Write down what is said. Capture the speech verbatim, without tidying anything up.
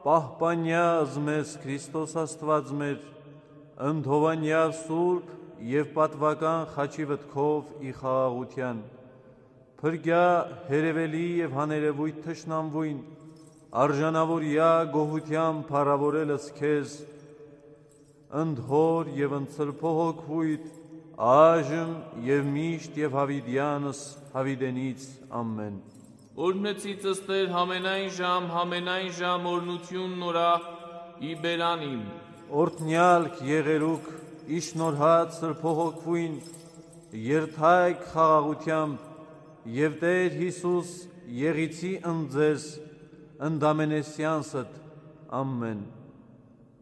պահպանյազ մեզ Քրիստոս Աստված մեր, ընդհովանյա սուրբ և պատվական խաչի վտքով ի խաղաղության, փրկյա հերևելի և հաներևույթ թշնամվույն, արժանավորյա գոհության փառավորելս քեզ, ընդհոր և ընծրփոհոքվույթ, այժմ և միշտ և հավիդյանս հավիդենից ամեն։ Օրհնեցից ըստեր համենայն ժամ, համենայն ժամ օրնություն նորա ի բերանիմ։ Օրհնյալք եղերուք, իշնորհած սրբոհոքվույն, երթայք խաղաղությամբ և Տեր Հիսուս եղիցի ընձես ընդամենեսյանսդ ամեն։